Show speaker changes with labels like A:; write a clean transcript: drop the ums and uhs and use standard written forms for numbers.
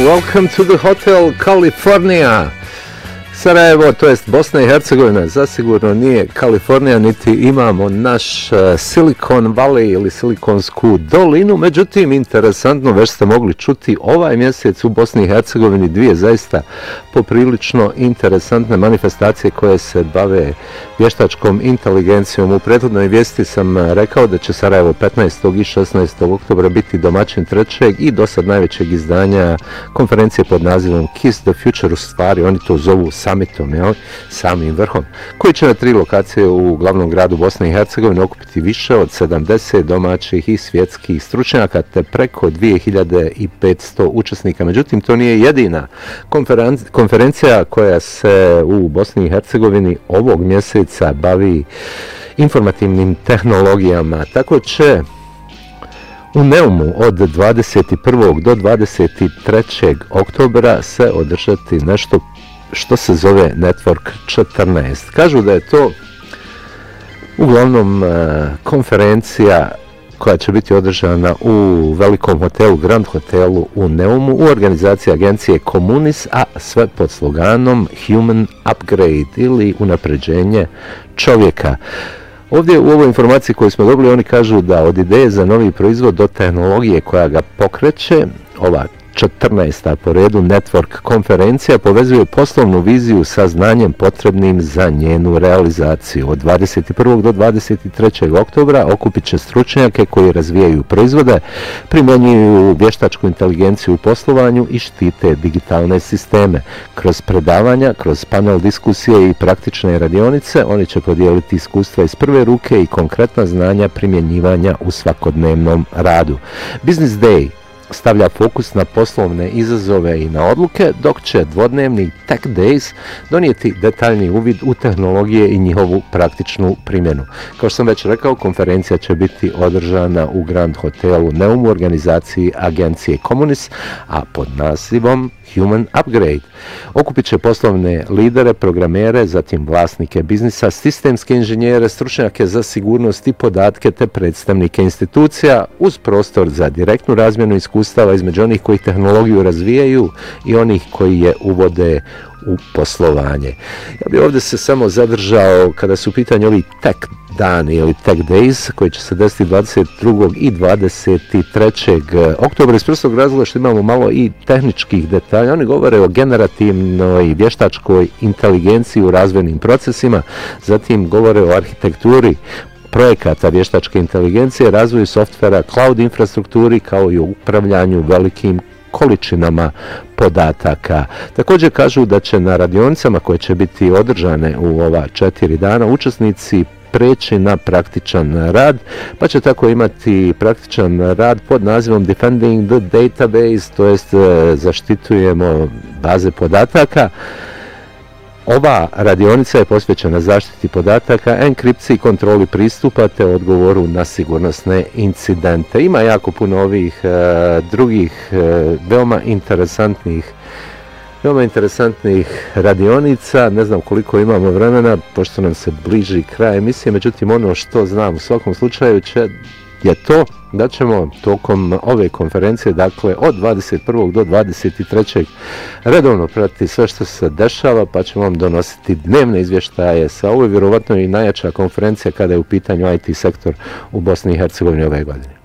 A: welcome to the Hotel California. Sarajevo, to jest Bosna i Hercegovina, zasigurno nije Kalifornija, niti imamo naš Silicon Valley ili Silikonsku dolinu, međutim, interesantno, već ste mogli čuti, ovaj mjesec u Bosni i Hercegovini dvije zaista poprilično interesantne manifestacije koje se bave vještačkom inteligencijom. U prethodnoj vijesti sam rekao da će Sarajevo 15. i 16. oktobra biti domaćin trećeg i dosad najvećeg izdanja konferencije pod nazivom Kiss the Future, u stvari oni to zovu summitom, samim vrhom, koji će na 3 lokacije u glavnom gradu Bosne i Hercegovine okupiti više od 70 domaćih i svjetskih stručnjaka te preko 2500 učesnika. Međutim, to nije jedina konferencija koja se u Bosni i Hercegovini ovog mjeseca bavi informativnim tehnologijama. Tako će u Neumu od 21. do 23. oktobra se održati nešto što se zove Network 14. Kažu da je to uglavnom konferencija koja će biti održana u velikom hotelu, Grand hotelu u Neumu, u organizaciji agencije Komunis, a sve pod sloganom Human Upgrade ili unapređenje čovjeka. Ovdje u ovoj informaciji koju smo dobili oni kažu da od ideje za novi proizvod do tehnologije koja ga pokreće, ova 14. po redu Network konferencija povezuje poslovnu viziju sa znanjem potrebnim za njenu realizaciju. Od 21. do 23. oktobra okupit će stručnjake koji razvijaju proizvode, primjenjuju vještačku inteligenciju u poslovanju i štite digitalne sisteme. Kroz predavanja, kroz panel diskusije i praktične radionice oni će podijeliti iskustva iz prve ruke i konkretna znanja primjenjivanja u svakodnevnom radu. Business Day stavlja fokus na poslovne izazove i na odluke, dok će dvodnevni Tech Days donijeti detaljni uvid u tehnologije i njihovu praktičnu primjenu. Kao što sam već rekao, konferencija će biti održana u Grand hotelu Neum u organizaciji agencije Komunis, a pod nazivom Human Upgrade. Okupit će poslovne lidere, programere, zatim vlasnike biznisa, sistemske inženjere, stručnjake za sigurnost i podatke te predstavnike institucija uz prostor za direktnu razmjenu iskustava između onih koji tehnologiju razvijaju i onih koji je uvode u poslovanje. Ja bih ovdje se samo zadržao kada su u pitanju ovi tech dani ili tech days koji će se desiti 22. i 23. oktobra iz prostog razloga što imamo malo i tehničkih detalja. Oni govore o generativnoj vještačkoj inteligenciji u razvojnim procesima, zatim govore o arhitekturi projekata vještačke inteligencije, razvoju softvera, cloud infrastrukturi kao i o upravljanju velikim količinama podataka. Također kažu da će na radionicama koje će biti održane u ova 4 dana učesnici preći na praktičan rad, pa će tako imati praktičan rad pod nazivom Defending the Database, to jest zaštitujemo baze podataka. Ova radionica je posvećena zaštiti podataka, enkripciji, kontroli pristupa te odgovoru na sigurnosne incidente. Ima jako puno ovih drugih veoma interesantnih radionica. Ne znam koliko imamo vremena, pošto nam se bliži kraj emisije, međutim ono što znam u svakom slučaju je to da ćemo tokom ove konferencije, dakle od 21. do 23. redovno pratiti sve što se dešava, pa ćemo vam donositi dnevne izvještaje sa ovo je vjerovatno i najjača konferencija kada je u pitanju IT sektor u Bosni i Hercegovini ove godine.